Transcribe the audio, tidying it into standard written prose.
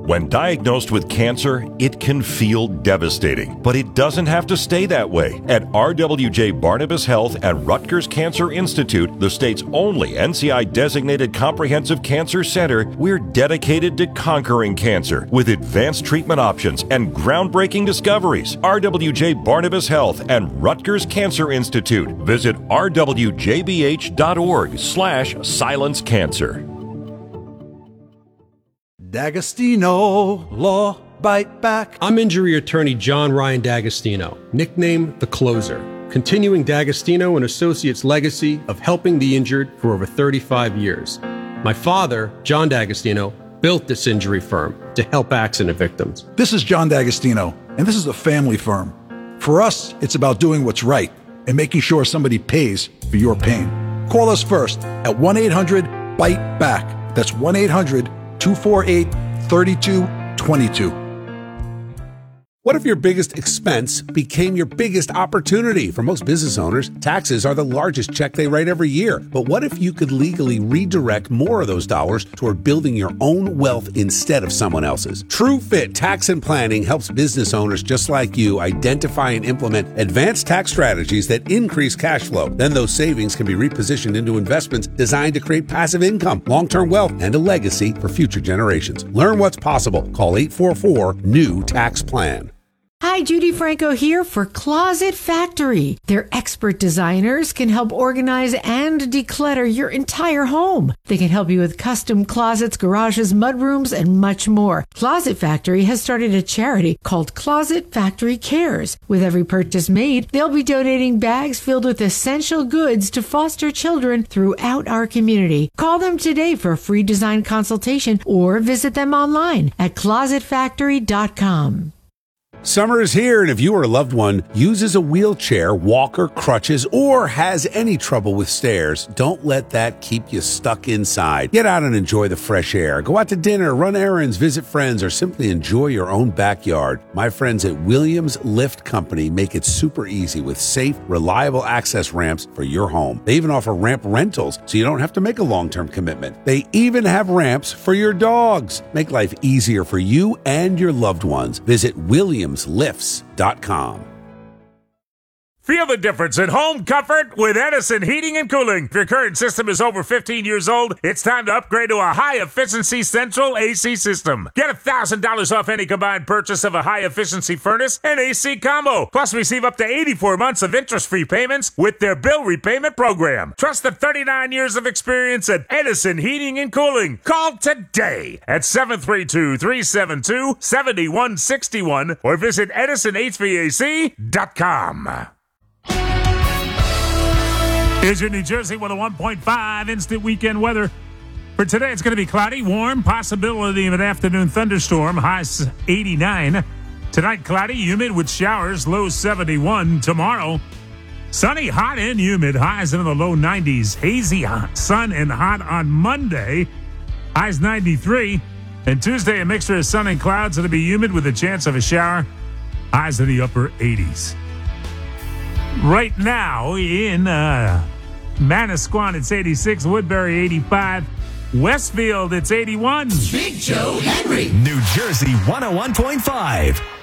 When diagnosed with cancer, it can feel devastating, but it doesn't have to stay that way. At RWJ Barnabas Health and Rutgers Cancer Institute, the state's only NCI-designated comprehensive cancer center, we're dedicated to conquering cancer with advanced treatment options and groundbreaking discoveries. RWJ Barnabas Health and Rutgers Cancer Institute. Visit rwjbh.org/silencecancer. D'Agostino Law Bite Back. I'm injury attorney John Ryan D'Agostino, nicknamed The Closer, continuing D'Agostino and Associates' legacy of helping the injured for over 35 years. My father, John D'Agostino, built this injury firm to help accident victims. This is John D'Agostino, and this is a family firm. For us, it's about doing what's right and making sure somebody pays for your pain. Call us first at 1-800-BITE-BACK. That's 1-800-248-3222. What if your biggest expense became your biggest opportunity? For most business owners, taxes are the largest check they write every year. But what if you could legally redirect more of those dollars toward building your own wealth instead of someone else's? TrueFit Tax and Planning helps business owners just like you identify and implement advanced tax strategies that increase cash flow. Then those savings can be repositioned into investments designed to create passive income, long-term wealth, and a legacy for future generations. Learn what's possible. Call 844-NEW-TAX-PLAN. Hi, Judy Franco here for Closet Factory. Their expert designers can help organize and declutter your entire home. They can help you with custom closets, garages, mudrooms, and much more. Closet Factory has started a charity called Closet Factory Cares. With every purchase made, they'll be donating bags filled with essential goods to foster children throughout our community. Call them today for a free design consultation or visit them online at closetfactory.com. Summer is here, and if you or a loved one uses a wheelchair, walker, crutches, or has any trouble with stairs, don't let that keep you stuck inside. Get out and enjoy the fresh air. Go out to dinner, run errands, visit friends, or simply enjoy your own backyard. My friends at Williams Lift Company make it super easy with safe, reliable access ramps for your home. They even offer ramp rentals, so you don't have to make a long-term commitment. They even have ramps for your dogs. Make life easier for you and your loved ones. Visit williamslifts.com. Feel the difference in home comfort with Edison Heating and Cooling. If your current system is over 15 years old, it's time to upgrade to a high-efficiency central AC system. Get $1,000 off any combined purchase of a high-efficiency furnace and AC combo. Plus, receive up to 84 months of interest-free payments with their bill repayment program. Trust the 39 years of experience at Edison Heating and Cooling. Call today at 732-372-7161 or visit EdisonHVAC.com. Here's your New Jersey 101.5 instant weekend weather. For today, it's going to be cloudy, warm, possibility of an afternoon thunderstorm, highs 89. Tonight, cloudy, humid with showers, low 71. Tomorrow, sunny, hot and humid, highs in the low 90s. Hazy, hot, sun and hot on Monday, highs 93. And Tuesday, a mixture of sun and clouds. It'll be humid with a chance of a shower, highs in the upper 80s. Right now in Manasquan, it's 86. Woodbury, 85. Westfield, it's 81. Big Joe Henry. New Jersey 101.5.